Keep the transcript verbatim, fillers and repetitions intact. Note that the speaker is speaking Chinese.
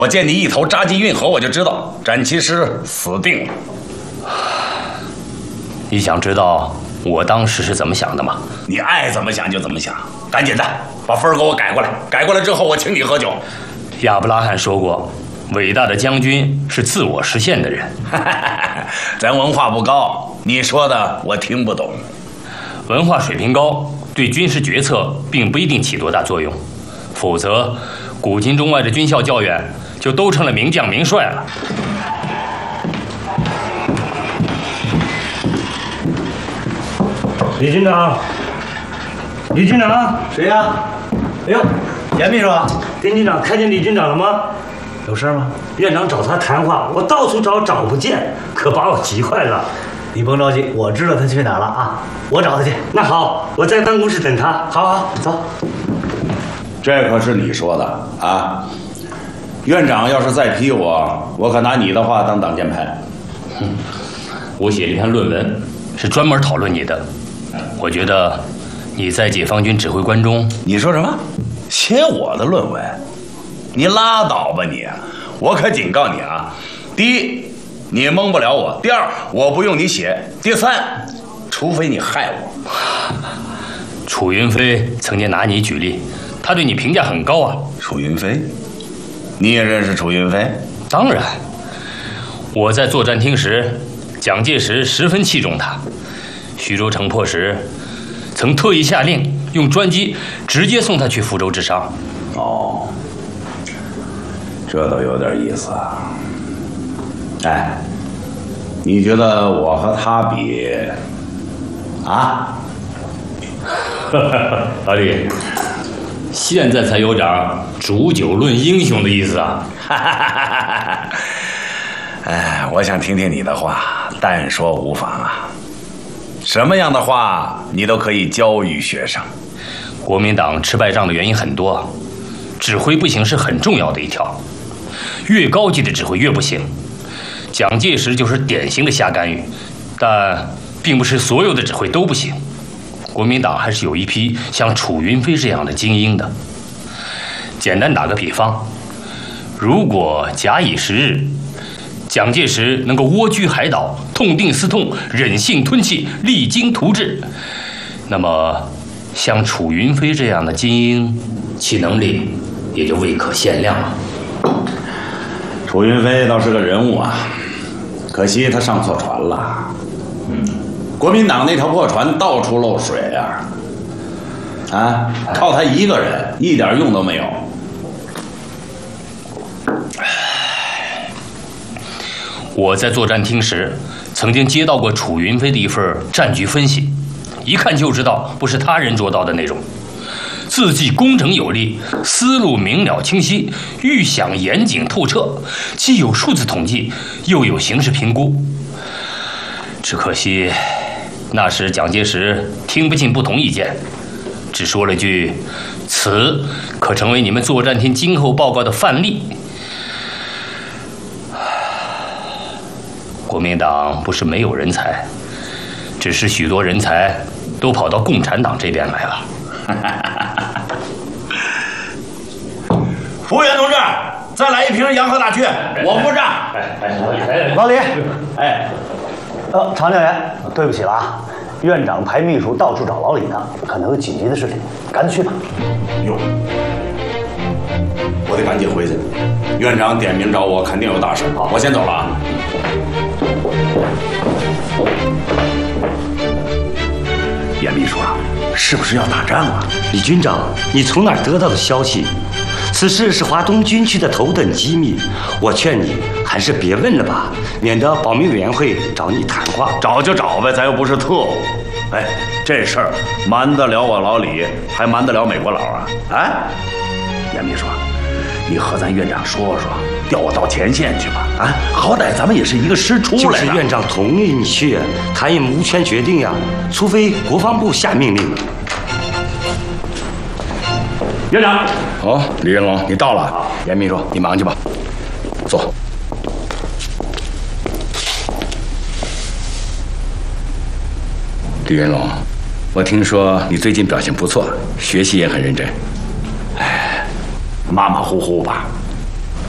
我见你一头扎进运河，我就知道展旗师死定了。 你想知道我当时是怎么想的吗？ 你爱怎么想就怎么想，赶紧的把分给我改过来，改过来之后我请你喝酒。 亚伯拉罕说过，伟大的将军是自我实现的人。 咱文化不高，你说的我听不懂。 文化水平高，对军事决策并不一定起多大作用，否则古今中外的军校教员就都成了名将名帅了。 李军长，李军长， 谁呀？哎呦，严秘书， 丁军长看见李军长了吗？ 有事吗？ 院长找他谈话，我到处找找不见，可把我急坏了。 你甭着急，我知道他去哪儿了啊，我找他去。 那好，我在办公室等他。 好好，走。 这可是你说的啊！院长要是再批我，我可拿你的话当挡箭牌。 哼，我写了一篇论文，是专门讨论你的。我觉得你在解放军指挥官中， 你说什么？写我的论文？你拉倒吧你！我可警告你啊！第一，你蒙不了我；第二，我不用你写；第三，除非你害我。 楚云飞曾经拿你举例，他对你评价很高啊。 楚云飞，你也认识楚云飞？ 当然，我在作战厅时，蒋介石十分器重他。徐州城破时，曾特意下令用专机直接送他去福州治伤。 哦，这倒有点意思啊。哎，你觉得我和他比啊？ 老李，现在才有点煮酒论英雄的意思啊！ 哎，我想听听你的话，但说无妨啊。什么样的话你都可以教育学生。 国民党吃败仗的原因很多，指挥不行是很重要的一条，越高级的指挥越不行。蒋介石就是典型的瞎干预，但并不是所有的指挥都不行。国民党还是有一批像楚云飞这样的精英的。简单打个比方，如果假以时日，蒋介石能够蜗居海岛，痛定思痛，忍性吞气，励精图治，那么像楚云飞这样的精英，其能力也就未可限量了。 楚云飞倒是个人物啊，可惜他上错船了。嗯，国民党那条破船到处漏水呀、啊，啊，靠他一个人一点用都没有。 我在作战厅时，曾经接到过楚云飞的一份战局分析，一看就知道不是他人捉到的内容。字迹工整有力，思路明了清晰，预想严谨透彻，既有数字统计，又有形势评估。只可惜，那时蒋介石听不进不同意见，只说了句：“此可成为你们作战厅今后报告的范例。”国民党不是没有人才，只是许多人才都跑到共产党这边来了。 服务员同志，再来一瓶洋河大曲，我付账。 老李，哎，呃，常教员，对不起了啊，院长派秘书到处找老李呢，可能有紧急的事情，赶紧去吧。 哟，我得赶紧回去。院长点名找我，肯定有大事。我先走了啊。严秘书啊，是不是要打仗啊？ 李军长，你从哪儿得到的消息？此事是华东军区的头等机密，我劝你还是别问了吧，免得保密委员会找你谈话。 找就找呗，咱又不是特务。哎，这事儿瞒得了我老李，还瞒得了美国佬啊？哎，严秘书，你和咱院长说说，调我到前线去吧。啊，好歹咱们也是一个师出来的。 就是院长同意你去，他也无权决定呀，除非国防部下命令。 院长，哦，李云龙，你到了。严秘书，你忙去吧。坐。 李云龙，我听说你最近表现不错，学习也很认真。 哎，马马虎虎吧。